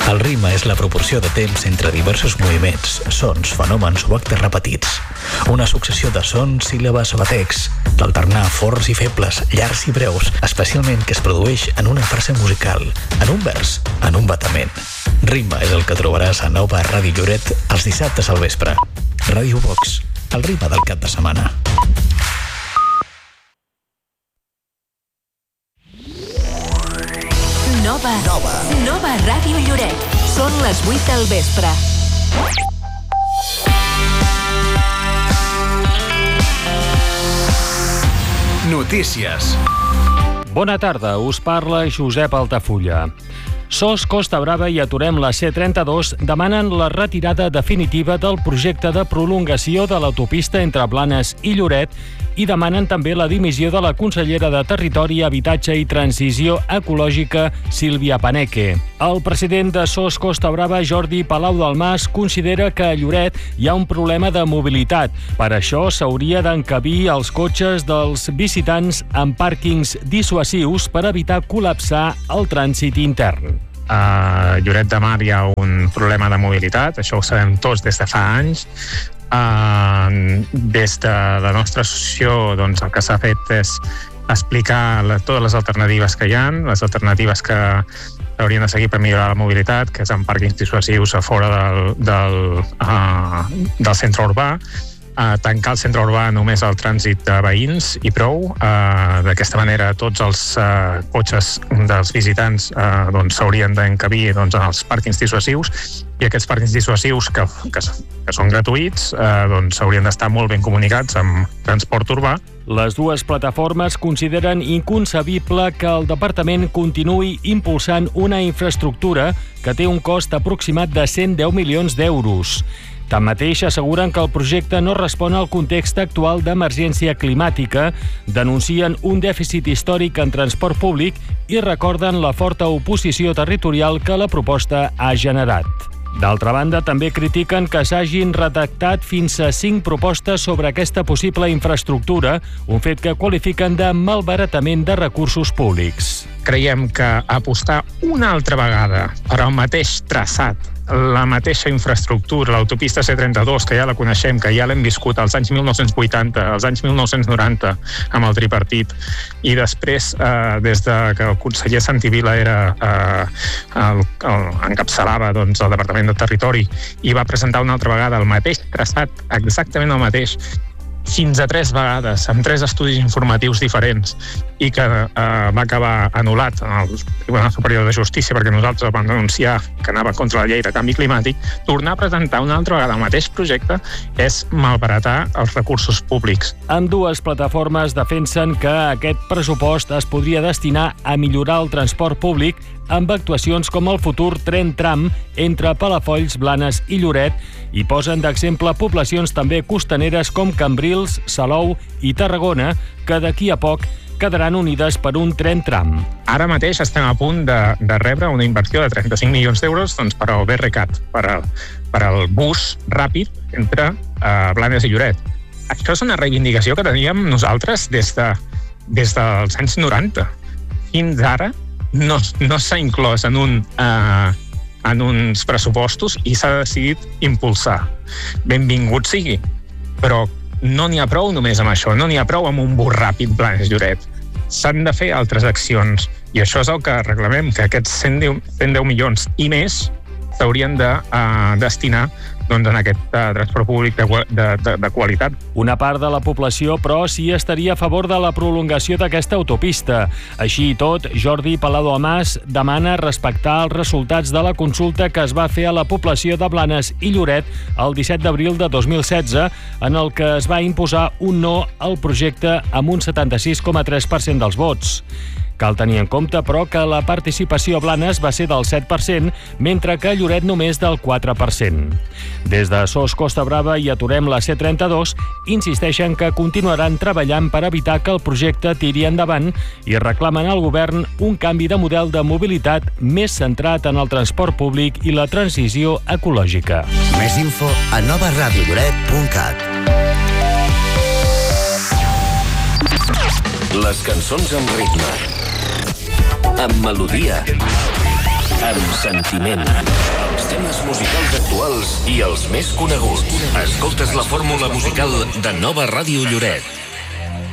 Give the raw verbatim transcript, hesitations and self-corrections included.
El ritme és la proporció de temps entre diversos moviments, sons, fenòmens o actes repetits. Una successió de sons, síl·labes o batecs, d'alternar forts i febles, llargs i breus, especialment que es produeix en una frase musical, en un vers, en un batament. Ritme és el que trobaràs a Nova Ràdio Lloret els dissabtes al vespre. Ràdio Vox, el ritme del cap de setmana. Nova, Nova. Nova Ràdio Lloret. Són les vuit del vespre. Notícies. Bona tarda, us parla Josep Altafulla. S O S Costa Brava i Aturem la C trenta-dos demanen la retirada definitiva del projecte de prolongació de l'autopista entre Blanes i Lloret i demanen també la dimissió de la consellera de Territori, Habitatge i Transició Ecològica, Sílvia Paneque. El president de S O S Costa Brava, Jordi Palau del Mas, considera que a Lloret hi ha un problema de mobilitat. Per això s'hauria d'encabir els cotxes dels visitants en pàrquings dissuasius per evitar col·lapsar el trànsit intern. A Lloret de Mar hi ha un problema de mobilitat, això ho sabem tots des de fa anys. Uh, des de la nostra associació, doncs, el que s'ha fet és explicar la, totes les alternatives que hi ha, les alternatives que haurien de seguir per millorar la mobilitat, que és en pàrquings dissuasius a fora del, del, uh, del centre urbà, uh, tancar el centre urbà només al trànsit de veïns i prou. Uh, d'aquesta manera tots els uh, cotxes dels visitants uh, doncs, s'haurien d'encabir doncs, en els pàrquings dissuasius, i aquests pàrquings dissuasius que, que, que són gratuïts eh, doncs haurien d'estar molt ben comunicats amb transport urbà. Les dues plataformes consideren inconcebible que el departament continuï impulsant una infraestructura que té un cost aproximat de cent deu milions d'euros. Tanmateix, asseguren que el projecte no respon al context actual d'emergència climàtica, denuncien un dèficit històric en transport públic i recorden la forta oposició territorial que la proposta ha generat. D'altra banda, també critiquen que s'hagin redactat fins a cinc propostes sobre aquesta possible infraestructura, un fet que qualifiquen de malbaratament de recursos públics. Creiem que apostar una altra vegada per al mateix traçat, la mateixa infraestructura, l'autopista C trenta-dos, que ja la coneixem, que ja l'hem viscut als anys mil nou-cents vuitanta, als anys mil nou-cents noranta, amb el tripartit, i després, eh, des de que el conseller Santi Vila era, eh, el, el, encapçalava doncs, el Departament de Territori i va presentar una altra vegada el mateix traçat, exactament el mateix, fins a tres vegades, amb tres estudis informatius diferents, i que eh, va acabar anul·lat en el Tribunal Superior de Justícia perquè nosaltres vam denunciar que anava contra la llei de canvi climàtic. Tornar a presentar una altra vegada el mateix projecte és malbaratar els recursos públics. Ambdues plataformes defensen que aquest pressupost es podria destinar a millorar el transport públic amb actuacions com el futur tren tram entre Palafolls, Blanes i Lloret, i posen d'exemple poblacions també costaneres com Cambrils, Salou i Tarragona, que d'aquí a poc quedaran unides per un tren tram. Ara mateix estem a punt de, de rebre una inversió de trenta-cinc milions d'euros doncs, per al B R C A T, per al, per al bus ràpid entre uh, Blanes i Lloret. Això és una reivindicació que teníem nosaltres des, de, des dels anys noranta. Fins ara no, no s'ha inclòs en, un, uh, en uns pressupostos i s'ha decidit impulsar. Benvingut sigui, però no n'hi ha prou només amb això, no n'hi ha prou amb un bus ràpid Blanes-Lloret. S'han de fer altres accions i això és el que reclamem, que aquests cent deu milions i més s'haurien de uh, destinar doncs, en aquest uh, transport públic de, de, de, de qualitat. Una part de la població, però, sí estaria a favor de la prolongació d'aquesta autopista. Així i tot, Jordi Palau del Mas demana respectar els resultats de la consulta que es va fer a la població de Blanes i Lloret el disset d'abril de dos mil setze, en el que es va imposar un no al projecte amb un setanta-sis coma tres per cent dels vots. Cal tenir en compte, però, que la participació a Blanes va ser del set per cent, mentre que a Lloret només del quatre per cent. Des de S O S Costa Brava i Aturem la C trenta-dos insisteixen que continuaran treballant per evitar que el projecte tiri endavant i reclamen al govern un canvi de model de mobilitat més centrat en el transport públic i la transició ecològica. Més info a nova ràdio lloret punt cat. Les cançons amb ritme, amb melodia, amb sentiment, els temes musicals actuals i els més coneguts. Escoltes la fórmula musical de Nova Ràdio Lloret.